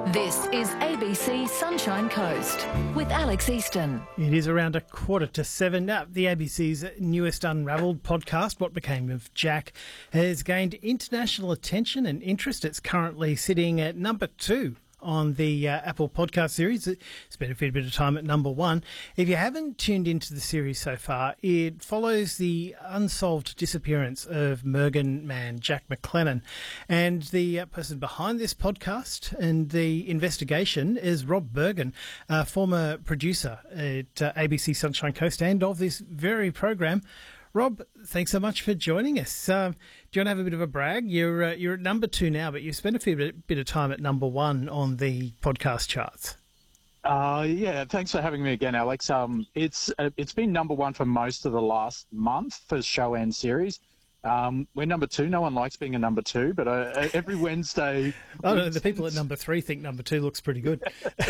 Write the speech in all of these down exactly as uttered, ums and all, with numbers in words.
This is A B C Sunshine Coast with Alex Easton. It is around a quarter to seven. Uh, the A B C's newest Unravelled podcast, What Became of Jack, has gained international attention and interest. It's currently sitting at number two on the uh, Apple podcast series. It's been a fair bit of time at number one. If you haven't tuned into the series so far, it follows the unsolved disappearance of Mergen man Jack McLennan. And the uh, person behind this podcast and the investigation is Rob Bergen, a former producer at uh, A B C Sunshine Coast and of this very program. Rob, thanks so much for joining us. Um, do you want to have a bit of a brag? You're uh, you're at number two now, but you spent a fair bit, bit of time at number one on the podcast charts. Uh, yeah, thanks for having me again, Alex. Um, it's uh, it's been number one for most of the last month for show and series. Um, we're number two. No one likes being a number two, but uh, every Wednesday... I don't know, the people at number three think number two looks pretty good.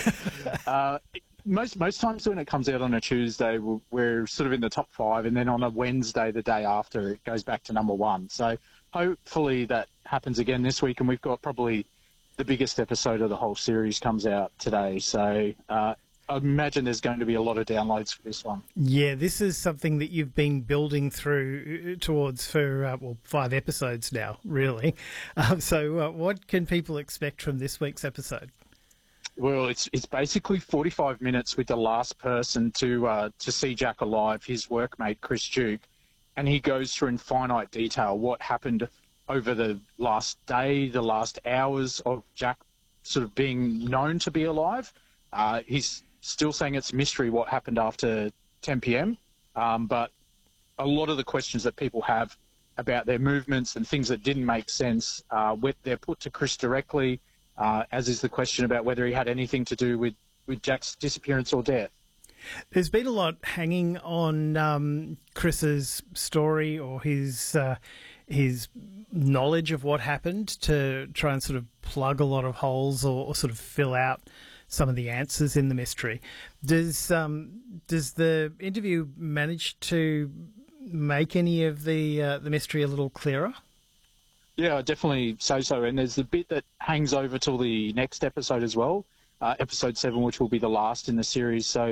uh, Most most times when it comes out on a Tuesday, we're, we're sort of in the top five, and then on a Wednesday, the day after, it goes back to number one. So hopefully that happens again this week, and we've got probably the biggest episode of the whole series comes out today. So uh, I imagine there's going to be a lot of downloads for this one. Yeah, this is something that you've been building through towards for, uh, well, five episodes now, really. Um, so uh, what can people expect from this week's episode? Well, it's it's basically forty-five minutes with the last person to uh, to see Jack alive, his workmate Chris Duke, and he goes through in finite detail what happened over the last day, the last hours of Jack sort of being known to be alive. Uh, he's still saying it's a mystery what happened after ten p.m., um, but a lot of the questions that people have about their movements and things that didn't make sense, uh, they're put to Chris directly. Uh, as is the question about whether he had anything to do with, with Jack's disappearance or death. There's been a lot hanging on um, Chris's story or his uh, his knowledge of what happened to try and sort of plug a lot of holes or, or sort of fill out some of the answers in the mystery. Does um, does the interview manage to make any of the uh, the mystery a little clearer? Yeah, I definitely say so. And there's the bit that hangs over till the next episode as well, uh, episode seven, which will be the last in the series. So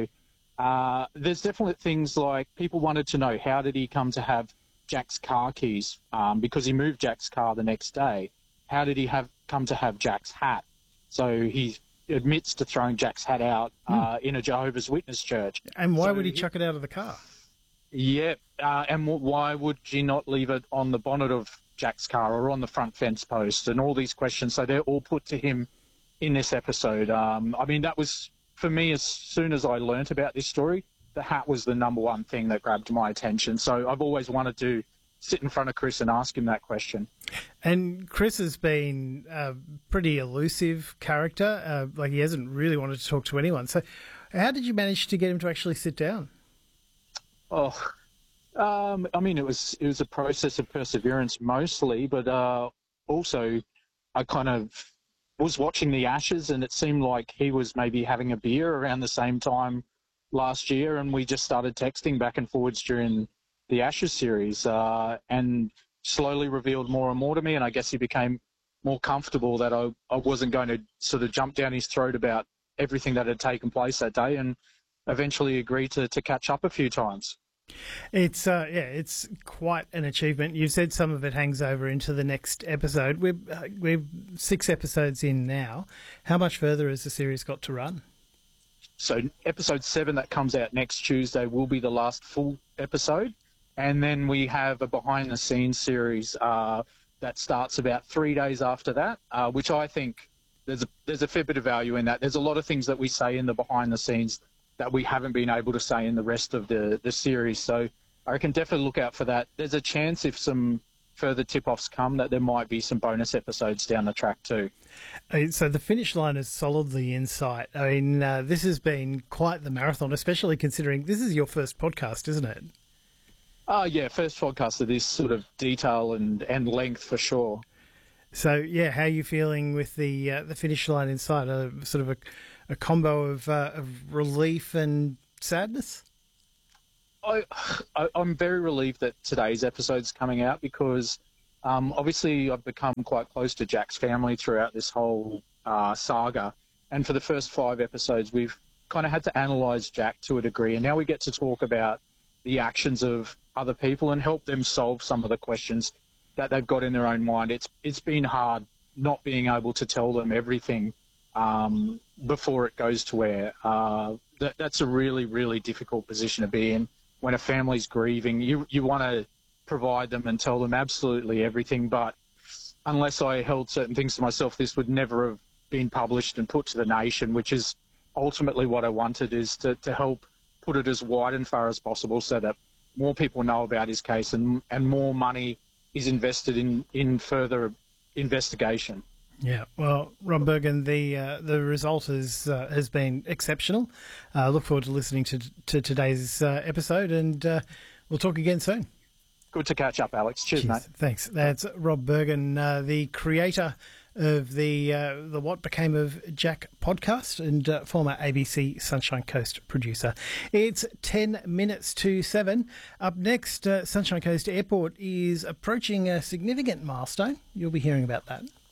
uh, there's definitely things like people wanted to know, how did he come to have Jack's car keys? Um, because he moved Jack's car the next day. How did he have come to have Jack's hat? So he admits to throwing Jack's hat out uh, in a Jehovah's Witness church. And why so, would he chuck it out of the car? Yeah, uh, and w- why would you not leave it on the bonnet of Jack's car or on the front fence post, and all these questions? So they're all put to him in this episode. Um, I mean, that was, for me, as soon as I learnt about this story, the hat was the number one thing that grabbed my attention. So I've always wanted to sit in front of Chris and ask him that question. And Chris has been a pretty elusive character. Uh, like, he hasn't really wanted to talk to anyone. So how did you manage to get him to actually sit down? Oh, Um, I mean, it was it was a process of perseverance mostly, but uh, also I kind of was watching the Ashes, and it seemed like he was maybe having a beer around the same time last year, and we just started texting back and forwards during the Ashes series, uh, and slowly revealed more and more to me, and I guess he became more comfortable that I, I wasn't going to sort of jump down his throat about everything that had taken place that day, and eventually agreed to, to catch up a few times. It's uh, yeah, it's quite an achievement. You've said some of it hangs over into the next episode. We're uh, we're six episodes in now. How much further has the series got to run? So episode seven that comes out next Tuesday will be the last full episode, and then we have a behind the scenes series uh, that starts about three days after that, uh, which I think there's a, there's a fair bit of value in that. There's a lot of things that we say in the behind the scenes that we haven't been able to say in the rest of the, the series. So I can definitely look out for that. There's a chance if some further tip-offs come that there might be some bonus episodes down the track too. So the finish line is solidly in sight. I mean, uh, this has been quite the marathon, especially considering this is your first podcast, isn't it? Oh, yeah, first podcast of this sort of detail and, and length for sure. So, yeah, how are you feeling with the uh, the finish line in sight? A sort of a, a combo of, uh, of relief and sadness? I, I, I'm very relieved that today's episode's coming out because um, obviously I've become quite close to Jack's family throughout this whole uh, saga, And for the first five episodes, we've kind of had to analyse Jack to a degree. And now we get to talk about the actions of other people and help them solve some of the questions that they've got in their own mind. It's It's been hard not being able to tell them everything um, before it goes to air. Uh, that, that's a really, really difficult position to be in. When a family's grieving, you, you want to provide them and tell them absolutely everything, but unless I held certain things to myself, this would never have been published and put to the nation, which is ultimately what I wanted, is to, to help put it as wide and far as possible so that more people know about his case and, and more money is invested in, in further investigation. Yeah, well, Ron Bergen, the uh, the result is, uh, has been exceptional. I uh, look forward to listening to to today's uh, episode, and uh, we'll talk again soon. Good to catch up, Alex. Cheers, Cheers. mate. Thanks. That's Rob Bergen, uh, the creator of the uh, the What Became of Jack podcast and uh, former A B C Sunshine Coast producer. It's ten minutes to seven. Up next, uh, Sunshine Coast Airport is approaching a significant milestone. You'll be hearing about that.